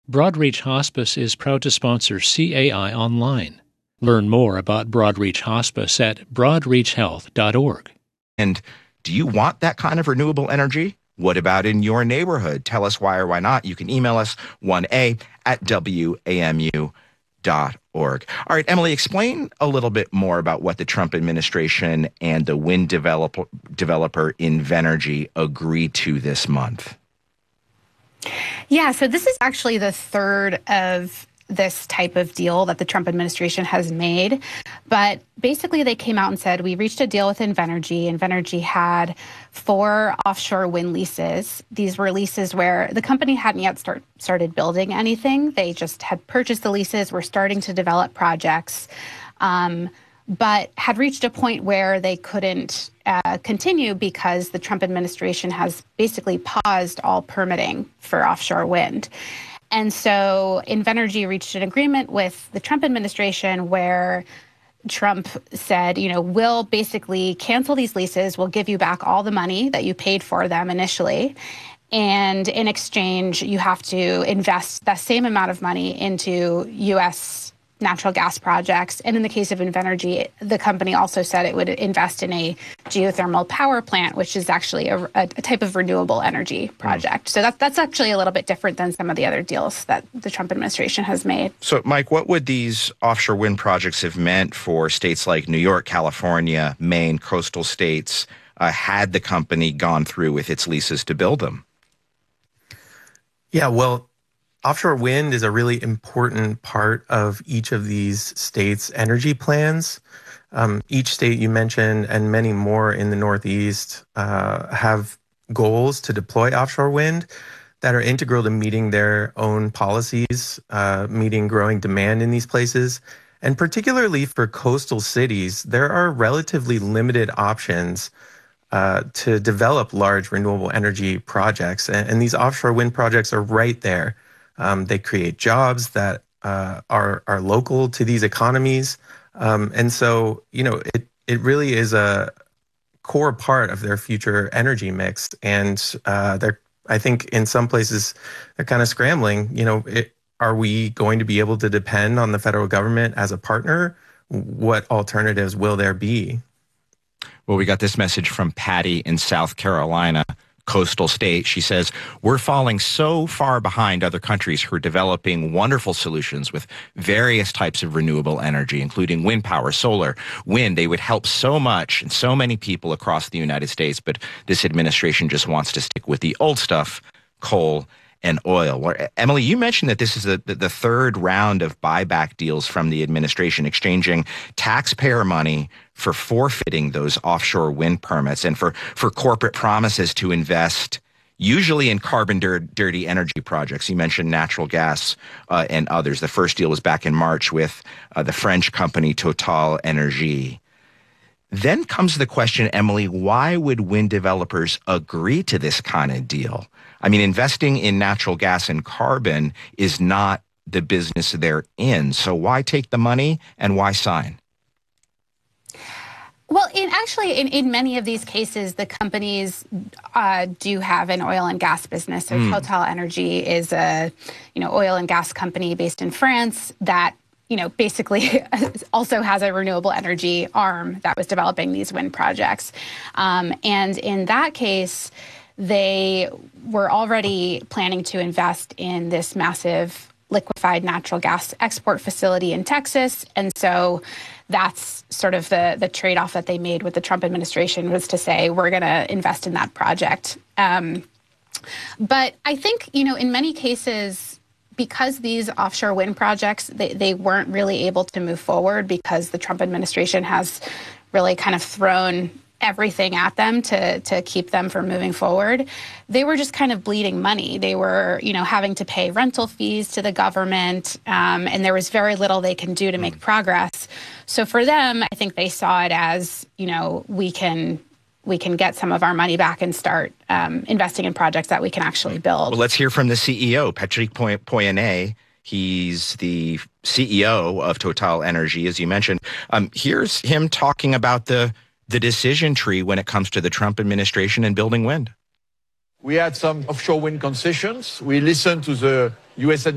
Broadreach Hospice is proud to sponsor CAI Online. Learn more about Broadreach Hospice at broadreachhealth.org. And do you want that kind of renewable energy? What about in your neighborhood? Tell us why or why not. You can email us 1a@wamu.org. All right, Emily, explain a little bit more about what the Trump administration and the wind developer Invenergy agreed to this month. Yeah, so this is actually the third of this type of deal that the Trump administration has made. But basically, they came out and said, we reached a deal with Invenergy. Invenergy had 4 offshore wind leases. These were leases where the company hadn't yet started building anything. They just had purchased the leases, were starting to develop projects, but had reached a point where they couldn't continue because the Trump administration has basically paused all permitting for offshore wind. And so Invenergy reached an agreement with the Trump administration where Trump said, we'll basically cancel these leases. We'll give you back all the money that you paid for them initially. And in exchange, you have to invest that same amount of money into U.S. natural gas projects. And in the case of Invenergy, the company also said it would invest in a geothermal power plant, which is actually a type of renewable energy project. So that's actually a little bit different than some of the other deals that the Trump administration has made. So, Mike, what would these offshore wind projects have meant for states like New York, California, Maine, coastal states, had the company gone through with its leases to build them? Yeah, well, offshore wind is a really important part of each of these states' energy plans. Each state you mentioned and many more in the Northeast have goals to deploy offshore wind that are integral to meeting their own policies, meeting growing demand in these places. And particularly for coastal cities, there are relatively limited options to develop large renewable energy projects. And these offshore wind projects are right there. They create jobs that are local to these economies. And so, it really is a core part of their future energy mix. And I think in some places, they're kind of scrambling. Are we going to be able to depend on the federal government as a partner? What alternatives will there be? Well, we got this message from Patty in South Carolina, coastal state. She says, we're falling so far behind other countries who are developing wonderful solutions with various types of renewable energy, including wind power, solar, wind. They would help so much and so many people across the United States. But this administration just wants to stick with the old stuff, coal and oil. Emily, you mentioned that this is the third round of buyback deals from the administration, exchanging taxpayer money for forfeiting those offshore wind permits and for corporate promises to invest usually in carbon-dirty energy projects. You mentioned natural gas and others. The first deal was back in March with the French company Total Energy. Then comes the question, Emily, why would wind developers agree to this kind of deal? I mean, investing in natural gas and carbon is not the business they're in. So why take the money and why sign? Well, in many of these cases, the companies do have an oil and gas business. So Total Energy is a oil and gas company based in France that basically also has a renewable energy arm that was developing these wind projects. And in that case, they were already planning to invest in this massive liquefied natural gas export facility in Texas. And so that's sort of the trade-off that they made with the Trump administration, was to say, we're going to invest in that project. But I think, in many cases, because these offshore wind projects, they weren't really able to move forward because the Trump administration has really kind of thrown everything at them to keep them from moving forward. They were just kind of bleeding money. They were, having to pay rental fees to the government, and there was very little they can do to make progress. So for them, I think they saw it as, we can get some of our money back and start investing in projects that we can actually build. Well, let's hear from the CEO, Patrick Pouyanné. He's the CEO of Total Energy, as you mentioned. Here's him talking about the decision tree when it comes to the Trump administration and building wind. We had some offshore wind concessions. We listened to the U.S. administration.